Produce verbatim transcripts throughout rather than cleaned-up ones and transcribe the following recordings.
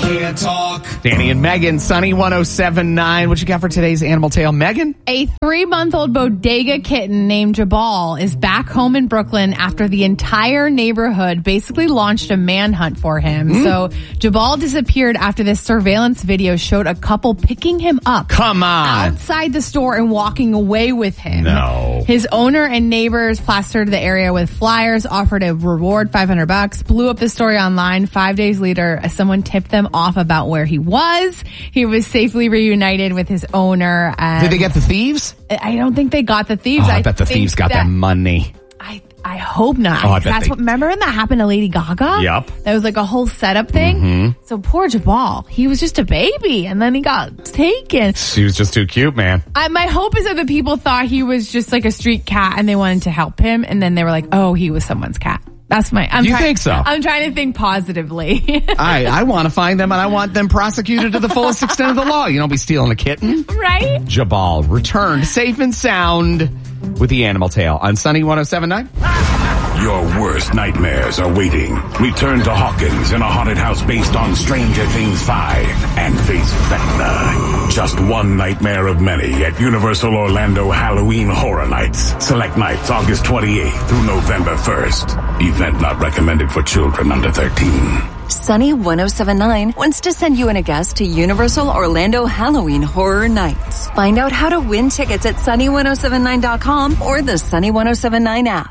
can't talk. Danny and Megan, Sunny one oh seven point nine. What you got for today's Animal Tale, Megan? A three-month-old bodega kitten named Jabal is back home in Brooklyn after the entire neighborhood basically launched a manhunt for him. Mm. So Jabal disappeared after this surveillance video showed a couple picking him up. Come on. Outside the store and walking away with him. No. His owner and neighbors plastered the area with flyers, offered a reward, five hundred bucks, blew up the story online. Five days later, someone tipped them off about where he was. He was safely reunited with his owner. And did they get the thieves? I don't think they got the thieves. Oh, I, I bet the thieves got that money. I I hope not. Oh, I bet That's they... what. Remember when that happened to Lady Gaga? Yep. That was like a whole setup thing. Mm-hmm. So poor Jabal. He was just a baby, and then he got taken. She was just too cute, man. I, my hope is that the people thought he was just like a street cat, and they wanted to help him, and then they were like, "Oh, he was someone's cat." That's my. I'm you try- think so? I'm trying to think positively. I I want to find them, and I want them prosecuted to the fullest extent of the law. You don't be stealing a kitten, right? Jabal returned safe and sound with the Animal Tale on Sunny one oh seven point nine. Your worst nightmares are waiting. Return to Hawkins in a haunted house based on Stranger Things five and face Vecna. Just one nightmare of many at Universal Orlando Halloween Horror Nights. Select nights August twenty-eighth through November first. Event not recommended for children under thirteen. Sunny one oh seven point nine wants to send you and a guest to Universal Orlando Halloween Horror Nights. Find out how to win tickets at sunny one oh seven nine dot com or the Sunny one oh seven nine app.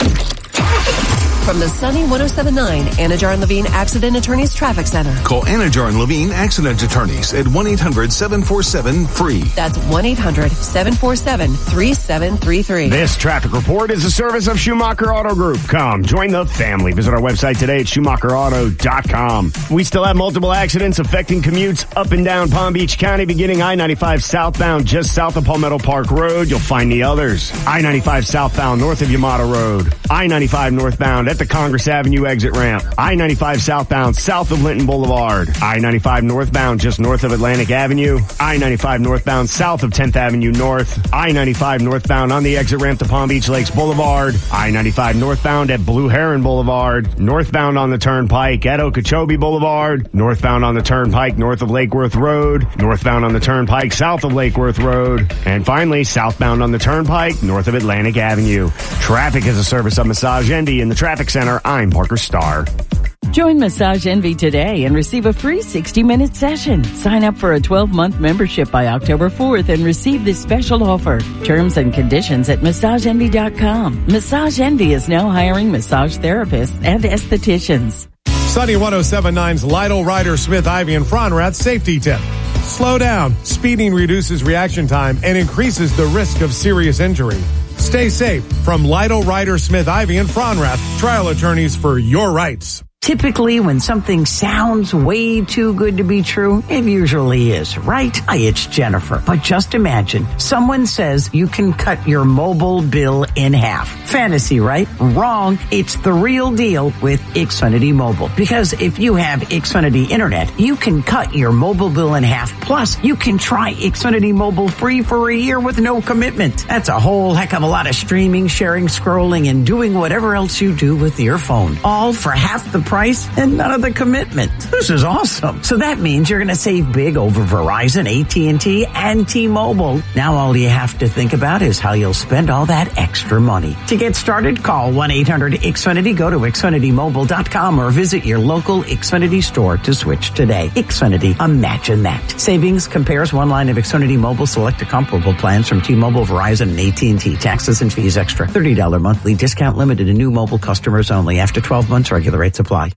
From the Sunny one oh seven point nine Anajar and Levine Accident Attorneys Traffic Center. Call Anajar and Levine Accident Attorneys at one eight hundred seven four seven free. That's one eight hundred seven four seven three seven three three. This traffic report is a service of Schumacher Auto Group. Come, join the family. Visit our website today at schumacher auto dot com. We still have multiple accidents affecting commutes up and down Palm Beach County, beginning I ninety-five southbound just south of Palmetto Park Road. You'll find the others. I ninety-five southbound north of Yamato Road. I ninety-five northbound at the Congress Avenue exit ramp. I ninety-five southbound south of Linton Boulevard. I ninety-five northbound just north of Atlantic Avenue. I ninety-five northbound south of tenth Avenue North. I ninety-five northbound on the exit ramp to Palm Beach Lakes Boulevard. I ninety-five northbound at Blue Heron Boulevard. Northbound on the Turnpike at Okeechobee Boulevard. Northbound on the Turnpike north of Lake Worth Road. Northbound on the Turnpike south of Lake Worth Road. And finally, southbound on the Turnpike north of Atlantic Avenue. Traffic is a service of Massage Envy in the Traffic Center. I'm Parker Starr. Join Massage Envy today and receive a free sixty-minute session. Sign up for a twelve-month membership by October fourth and receive this special offer. Terms and conditions at massage envy dot com. Massage Envy is now hiring massage therapists and estheticians. Sunny one oh seven point nine's Lytle, Ryder, Smith, Ivy, and Fronrath safety tip. Slow down. Speeding reduces reaction time and increases the risk of serious injury. Stay safe from Lytle, Ryder, Smith, Ivy, and Fronrath, trial attorneys for your rights. Typically, when something sounds way too good to be true, it usually is, right? Hi, it's Jennifer. But just imagine, someone says you can cut your mobile bill in half. Fantasy, right? Wrong. It's the real deal with Xfinity Mobile. Because if you have Xfinity Internet, you can cut your mobile bill in half. Plus, you can try Xfinity Mobile free for a year with no commitment. That's a whole heck of a lot of streaming, sharing, scrolling, and doing whatever else you do with your phone. All for half the price. Price and none of the commitment. This is awesome. So that means you're going to save big over Verizon, A T and T, and T-Mobile. Now all you have to think about is how you'll spend all that extra money. To get started, call one eight hundred X Finity, go to Xfinity Mobile dot com, or visit your local Xfinity store to switch today. Xfinity, imagine that. Savings compares one line of Xfinity Mobile, select a comparable plans from T-Mobile, Verizon, and A T and T. Taxes and fees extra. thirty dollars monthly discount limited to new mobile customers only. After twelve months, regular rates apply.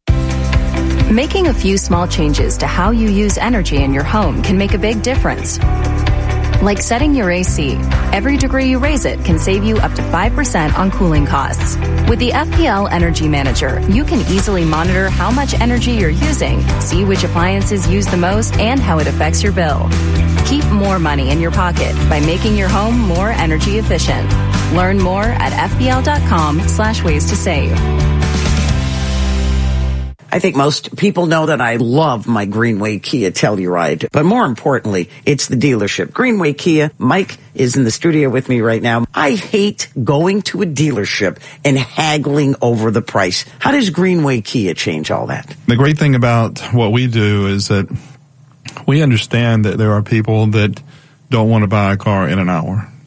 Making a few small changes to how you use energy in your home can make a big difference. Like setting your A C. Every degree you raise it can save you up to five percent on cooling costs. With the F P L Energy Manager, you can easily monitor how much energy you're using, see which appliances use the most, and how it affects your bill. Keep more money in your pocket by making your home more energy efficient. Learn more at F P L dot com slash ways to save. I think most people know that I love my Greenway Kia Telluride, but more importantly, it's the dealership. Greenway Kia, Mike is in the studio with me right now. I hate going to a dealership and haggling over the price. How does Greenway Kia change all that? The great thing about what we do is that we understand that there are people that don't want to buy a car in an hour.